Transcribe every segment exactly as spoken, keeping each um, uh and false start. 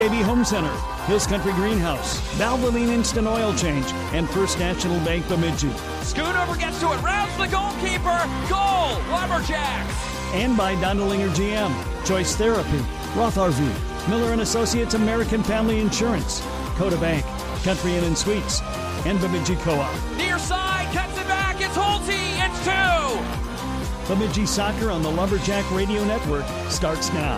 A B Home Center, Hills Country Greenhouse, Valvoline Instant Oil Change, and First National Bank Bemidji. Schoonover gets to it, rounds the goalkeeper, goal, Lumberjacks! And by Dondelinger G M, Choice Therapy, Roth R V, Miller and Associates American Family Insurance, Coda Bank, Country Inn and Suites, and Bemidji Co-op. Near side, cuts it back, it's Holte, it's two! Bemidji Soccer on the Lumberjack Radio Network starts now.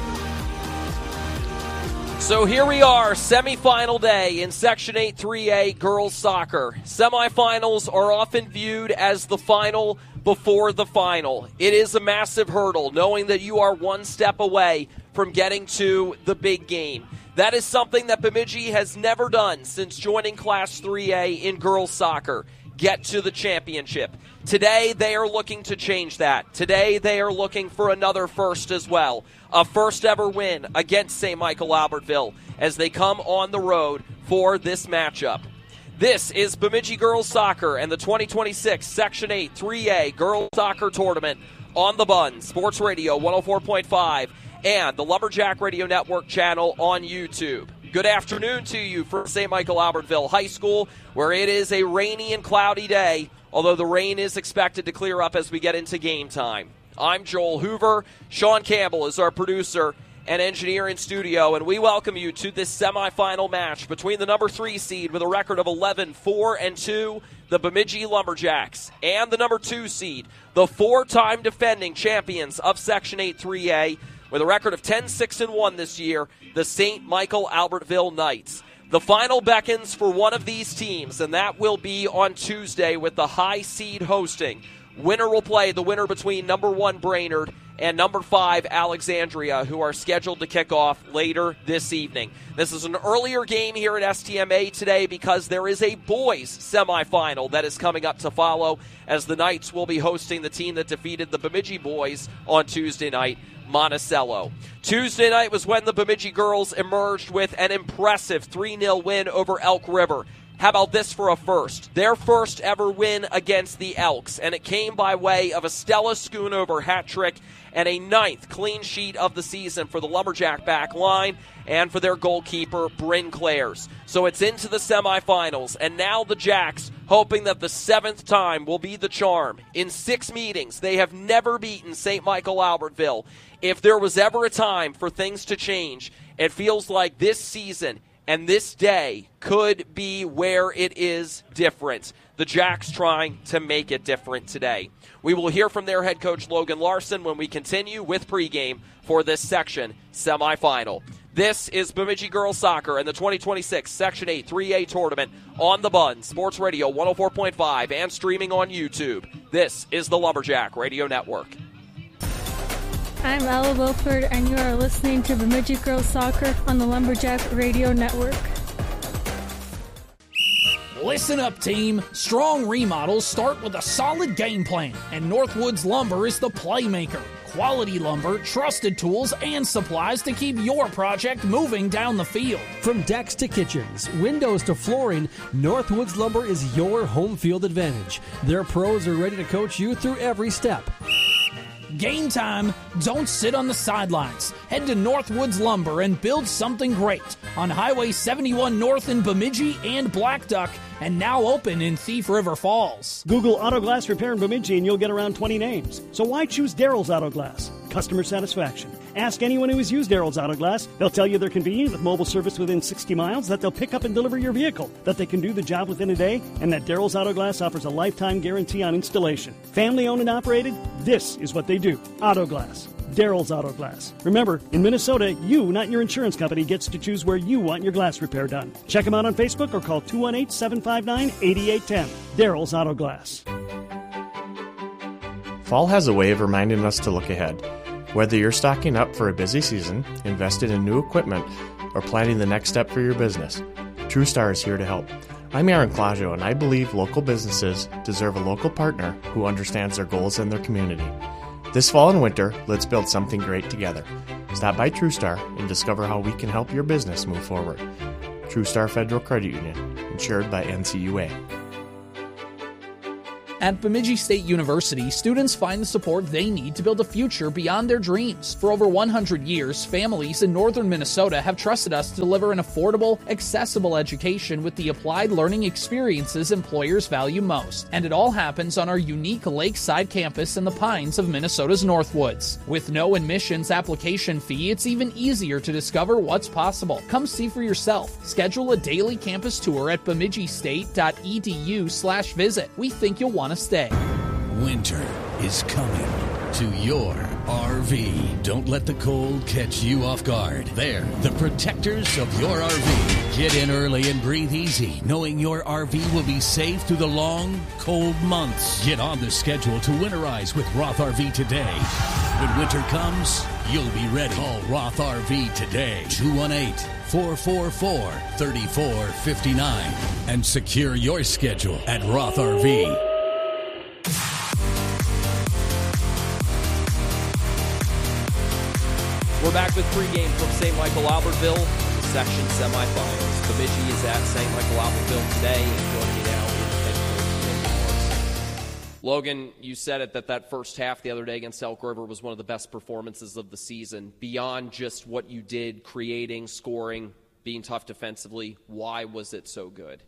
So here we are, semifinal day in Section eight three A girls soccer. Semifinals are often viewed as the final before the final. It is a massive hurdle, knowing that you are one step away from getting to the big game. That is something that Bemidji has never done since joining Class three A in girls soccer. Get to the championship. Today, they are looking to change that. Today, they are looking for another first as well. A first ever win against Saint Michael Albertville as they come on the road for this matchup. This is Bemidji Girls Soccer and the twenty twenty-six Section eight three A Girls Soccer Tournament on the Bun, Sports Radio one oh four point five, and the Lumberjack Radio Network channel on YouTube. Good afternoon to you from Saint Michael Albertville High School, where it is a rainy and cloudy day, although the rain is expected to clear up as we get into game time. I'm Joel Hoover. Sean Campbell is our producer and engineer in studio, and we welcome you to this semifinal match between the number three seed with a record of eleven four and two, the Bemidji Lumberjacks, and the number two seed, the four-time defending champions of Section eight three A, with a record of ten six and one this year, the Saint Michael Albertville Knights. The final beckons for one of these teams, and that will be on Tuesday with the high seed hosting. Winner will play the winner between number one Brainerd and number five Alexandria, who are scheduled to kick off later this evening. This is an earlier game here at S T M A today because there is a boys semifinal that is coming up to follow, as the Knights will be hosting the team that defeated the Bemidji boys on Tuesday night, Monticello. Tuesday night was when the Bemidji girls emerged with an impressive three nil win over Elk River. How about this for a first? Their first ever win against the Elks, and it came by way of a Stella Schoonover hat trick and a ninth clean sheet of the season for the Lumberjack back line and for their goalkeeper, Bryn Clares. So it's into the semifinals, and now the Jacks hoping that the seventh time will be the charm. In six meetings, they have never beaten Saint Michael Albertville. If there was ever a time for things to change, it feels like this season and this day could be where it is different. The Jacks trying to make it different today. We will hear from their head coach, Logan Larson, when we continue with pregame for this section semifinal. This is Bemidji Girls Soccer and the twenty twenty-six Section eight three A Tournament on the Bun, Sports Radio one oh four point five, and streaming on YouTube. This is the Lumberjack Radio Network. I'm Ella Wilford, and you are listening to Bemidji Girls Soccer on the Lumberjack Radio Network. Listen up, team. Strong remodels start with a solid game plan, and Northwoods Lumber is the playmaker. Quality lumber, trusted tools, and supplies to keep your project moving down the field. From decks to kitchens, windows to flooring, Northwoods Lumber is your home field advantage. Their pros are ready to coach you through every step. Game time, don't sit on the sidelines. Head to Northwoods Lumber and build something great on Highway seventy-one North in Bemidji and Black Duck, and now open in Thief River Falls. Google Auto Glass Repair in Bemidji and you'll get around twenty names. So why choose Daryl's Auto Glass? Customer satisfaction. Ask anyone who has used Daryl's Auto Glass. They'll tell you they're convenient with mobile service within sixty miles, that they'll pick up and deliver your vehicle, that they can do the job within a day, and that Daryl's Auto Glass offers a lifetime guarantee on installation. Family owned and operated, this is what they do. Auto Glass. Daryl's Auto Glass. Remember, in Minnesota, you, not your insurance company, gets to choose where you want your glass repair done. Check them out on Facebook or call two one eight, seven five nine, eight eight one zero. Daryl's Auto Glass. Fall has a way of reminding us to look ahead. Whether you're stocking up for a busy season, invested in new equipment, or planning the next step for your business, TrueStar is here to help. I'm Aaron Claggio, and I believe local businesses deserve a local partner who understands their goals and their community. This fall and winter, let's build something great together. Stop by TrueStar and discover how we can help your business move forward. TrueStar Federal Credit Union, insured by N C U A. At Bemidji State University, students find the support they need to build a future beyond their dreams. For over one hundred years, families in northern Minnesota have trusted us to deliver an affordable, accessible education with the applied learning experiences employers value most. And it all happens on our unique lakeside campus in the Pines of Minnesota's Northwoods. With no admissions application fee, it's even easier to discover what's possible. Come see for yourself. Schedule a daily campus tour at bemidji state dot e d u slash visit. We think you'll want to stay. Winter is coming to your R V. Don't let the cold catch you off guard. They're the protectors of your R V. Get in early and breathe easy, knowing your R V will be safe through the long, cold months. Get on the schedule to winterize with Roth R V today. When winter comes, you'll be ready. Call Roth R V today. two one eight, four four four, three four five nine and secure your schedule at Roth R V. We're back with pregame from Saint Michael Albertville, section semifinals. Bemidji is at Saint Michael Albertville today, and joining me now is head coach Logan. You said it that that first half the other day against Elk River was one of the best performances of the season. Beyond just what you did, creating, scoring, being tough defensively, why was it so good?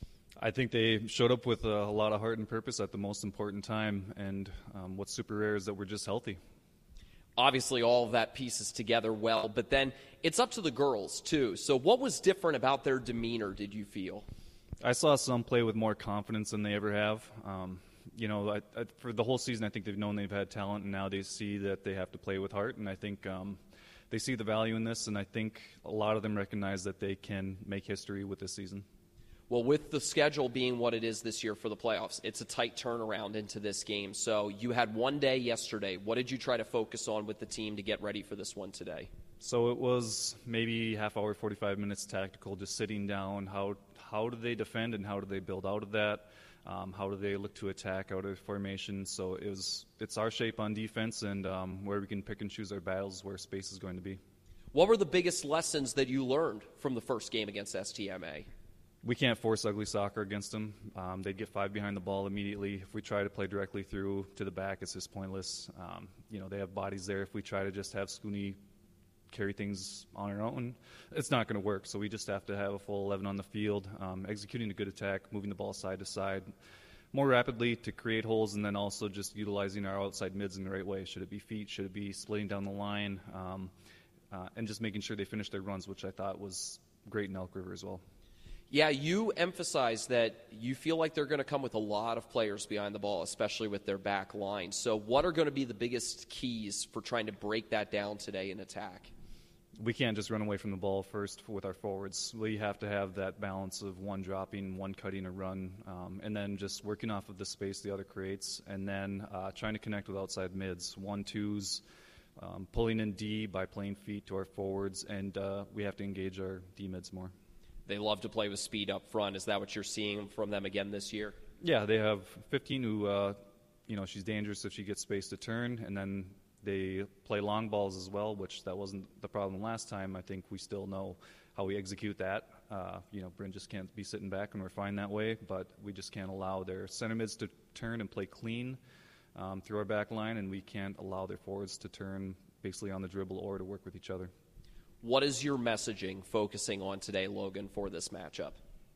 I think they showed up with a, a lot of heart and purpose at the most important time, and um, what's super rare is that we're just healthy. Obviously, all of that pieces together well, but then it's up to the girls, too. So what was different about their demeanor, did you feel? I saw some play with more confidence than they ever have. Um, you know, I, I, for the whole season, I think they've known they've had talent, and now they see that they have to play with heart, and I think um, they see the value in this, and I think a lot of them recognize that they can make history with this season. Well, with the schedule being what it is this year for the playoffs, it's a tight turnaround into this game. So you had one day yesterday. What did you try to focus on with the team to get ready for this one today? So it was maybe half hour, forty-five minutes tactical, just sitting down. How how do they defend and how do they build out of that? Um, how do they look to attack out of formation? So it was it's our shape on defense and um, where we can pick and choose our battles, where space is going to be. What were the biggest lessons that you learned from the first game against S T M A? We can't force ugly soccer against them. Um, they'd get five behind the ball immediately. If we try to play directly through to the back, it's just pointless. Um, you know, they have bodies there. If we try to just have Scooney carry things on our own, it's not going to work. So we just have to have a full eleven on the field, um, executing a good attack, moving the ball side to side more rapidly to create holes, and then also just utilizing our outside mids in the right way. Should it be feet? Should it be splitting down the line? Um, uh, and just making sure they finish their runs, which I thought was great in Elk River as well. Yeah, you emphasize that you feel like they're going to come with a lot of players behind the ball, especially with their back line. So what are going to be the biggest keys for trying to break that down today in attack? We can't just run away from the ball first with our forwards. We have to have that balance of one dropping, one cutting a run, um, and then just working off of the space the other creates, and then uh, trying to connect with outside mids, one-twos, um, pulling in D by playing feet to our forwards, and uh, we have to engage our D-mids more. They love to play with speed up front. Is that what you're seeing from them again this year? Yeah, they have fifteen who, uh, you know, she's dangerous if she gets space to turn, and then they play long balls as well, which that wasn't the problem last time. I think we still know how we execute that. Uh, you know, Bryn just can't be sitting back, and we're fine that way, but we just can't allow their center mids to turn and play clean um, through our back line, and we can't allow their forwards to turn basically on the dribble or to work with each other. What is your messaging focusing on today, Logan, for this matchup?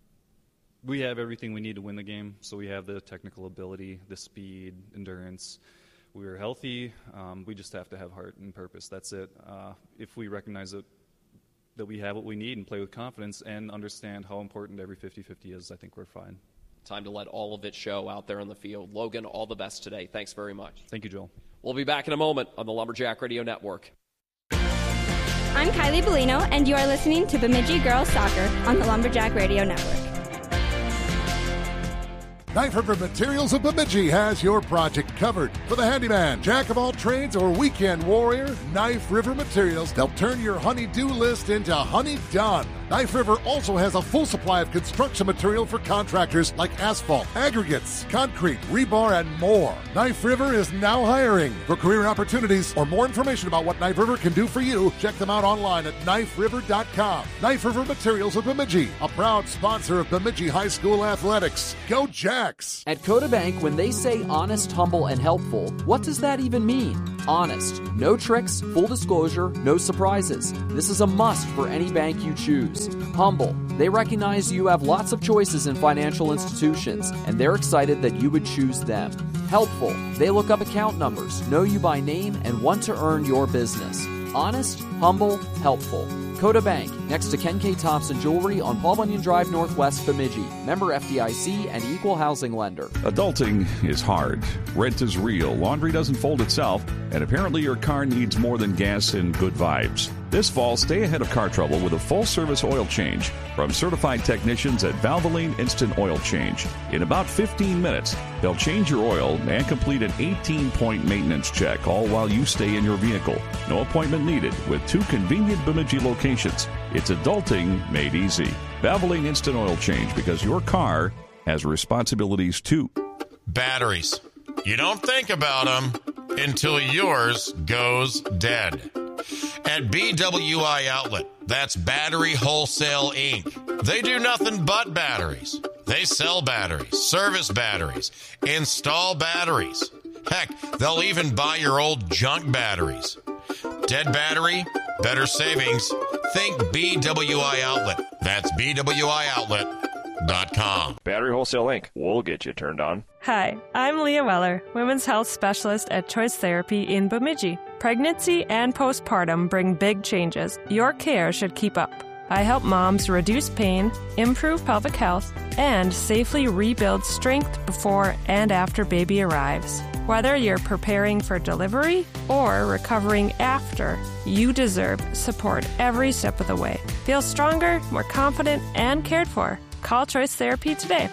We have everything we need to win the game. So we have the technical ability, the speed, endurance. We are healthy. Um, we just have to have heart and purpose. That's it. Uh, if we recognize that, that we have what we need and play with confidence and understand how important every fifty-fifty is, I think we're fine. Time to let all of it show out there on the field. Logan, all the best today. Thanks very much. Thank you, Joel. We'll be back in a moment on the Lumberjack Radio Network. I'm Kylie Bellino, and you are listening to Bemidji Girls Soccer on the Lumberjack Radio Network. Knife River Materials of Bemidji has your project covered. For the handyman, jack of all trades, or weekend warrior, Knife River Materials, they'll turn your honey-do list into honey done. Knife River also has a full supply of construction material for contractors like asphalt, aggregates, concrete, rebar, and more. Knife River is now hiring. For career opportunities or more information about what Knife River can do for you, check them out online at knife river dot com. Knife River Materials of Bemidji, a proud sponsor of Bemidji High School athletics. Go Jacks! At Coda Bank, when they say honest, humble, and helpful, what does that even mean? Honest. No tricks, full disclosure, no surprises. This is a must for any bank you choose. Humble. They recognize you have lots of choices in financial institutions, and they're excited that you would choose them. Helpful. They look up account numbers, know you by name, and want to earn your business. Honest, humble, helpful. Coda Bank, next to Ken K. Thompson Jewelry on Paul Bunyan Drive Northwest, Bemidji. Member F D I C and equal housing lender. Adulting is hard. Rent is real. Laundry doesn't fold itself. And apparently your car needs more than gas and good vibes. This fall, stay ahead of car trouble with a full-service oil change from certified technicians at Valvoline Instant Oil Change. In about fifteen minutes, they'll change your oil and complete an eighteen-point maintenance check, all while you stay in your vehicle. No appointment needed with two convenient Bemidji locations. It's adulting made easy. Valvoline Instant Oil Change, because your car has responsibilities too. Batteries. You don't think about them until yours goes dead. At B W I Outlet, that's Battery Wholesale Incorporated. They do nothing but batteries. They sell batteries, service batteries, install batteries. Heck, they'll even buy your old junk batteries. Dead battery, better savings. Think B W I Outlet. That's B W I outlet dot com. Battery Wholesale Incorporated. We'll get you turned on. Hi, I'm Leah Weller, Women's Health Specialist at Choice Therapy in Bemidji. Pregnancy and postpartum bring big changes. Your care should keep up. I help moms reduce pain, improve pelvic health, and safely rebuild strength before and after baby arrives. Whether you're preparing for delivery or recovering after, you deserve support every step of the way. Feel stronger, more confident, and cared for. Call Choice Therapy today.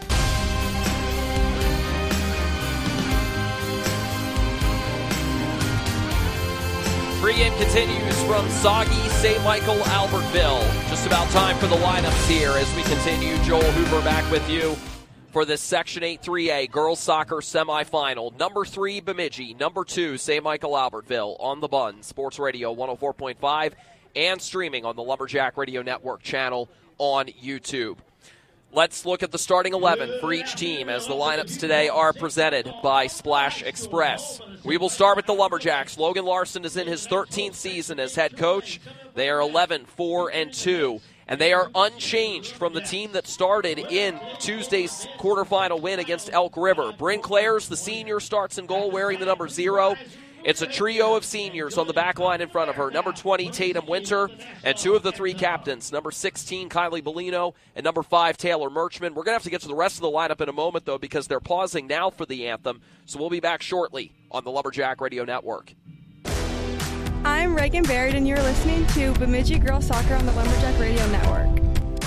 Pregame continues from soggy Saint Michael, Albertville. Just about time for the lineups here as we continue. Joel Hoover back with you for this Section eight three A girls soccer semifinal. Number three, Bemidji. Number two, Saint Michael, Albertville on the Bun. Sports Radio one oh four point five and streaming on the Lumberjack Radio Network channel on YouTube. Let's look at the starting eleven for each team as the lineups today are presented by Splash Express. We will start with the Lumberjacks. Logan Larson is in his thirteenth season as head coach. They are eleven, four, and two, and they are unchanged from the team that started in Tuesday's quarterfinal win against Elk River. Bryn Clares, the senior, starts in goal wearing the number zero. It's a trio of seniors on the back line in front of her. Number twenty, Tatum Winter, and two of the three captains, number sixteen, Kylie Bellino, and number five, Taylor Murchman. We're going to have to get to the rest of the lineup in a moment, though, because they're pausing now for the anthem, so we'll be back shortly on the Lumberjack Radio Network. I'm Reagan Baird, and you're listening to Bemidji Girls Soccer on the Lumberjack Radio Network.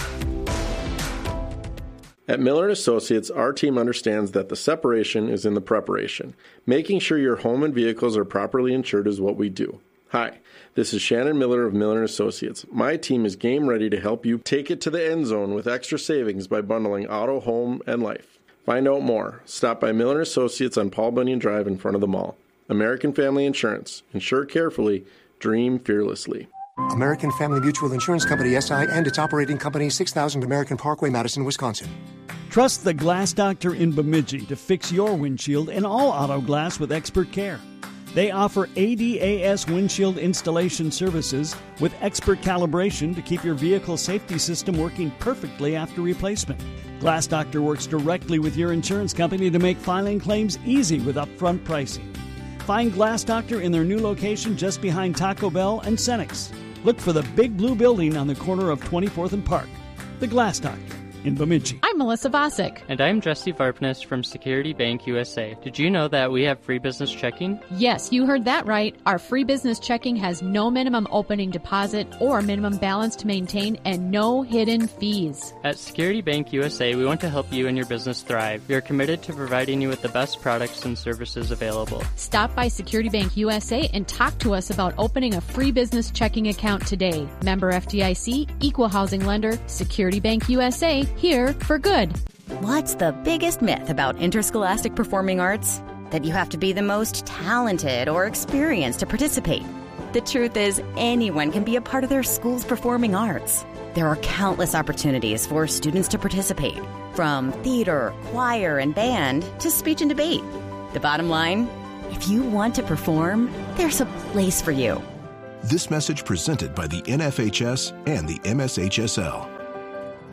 At Miller and Associates, our team understands that the separation is in the preparation. Making sure your home and vehicles are properly insured is what we do. Hi, this is Shannon Miller of Miller and Associates. My team is game ready to help you take it to the end zone with extra savings by bundling auto, home, and life. Find out more. Stop by Miller and Associates on Paul Bunyan Drive in front of the mall. American Family Insurance. Insure carefully. Dream fearlessly. American Family Mutual Insurance Company, S I, and its operating company, six thousand American Parkway, Madison, Wisconsin. Trust the Glass Doctor in Bemidji to fix your windshield and all auto glass with expert care. They offer A D A S windshield installation services with expert calibration to keep your vehicle safety system working perfectly after replacement. Glass Doctor works directly with your insurance company to make filing claims easy with upfront pricing. Find Glass Doctor in their new location just behind Taco Bell and Senex. Look for the big blue building on the corner of twenty-fourth and Park. The Glass Doctor in Bemidji. I'm Melissa Vosick. And I'm Jesse Varpness from Security Bank U S A. Did you know that we have free business checking? Yes, you heard that right. Our free business checking has no minimum opening deposit or minimum balance to maintain and no hidden fees. At Security Bank U S A, we want to help you and your business thrive. We are committed to providing you with the best products and services available. Stop by Security Bank U S A and talk to us about opening a free business checking account today. Member F D I C, Equal Housing Lender, Security Bank U S A, here for good. What's the biggest myth about interscholastic performing arts? That you have to be the most talented or experienced to participate. The truth is, anyone can be a part of their school's performing arts. There are countless opportunities for students to participate, from theater, choir, and band to speech and debate. The bottom line, if you want to perform, there's a place for you. This message presented by the N F H S and the M S H S L.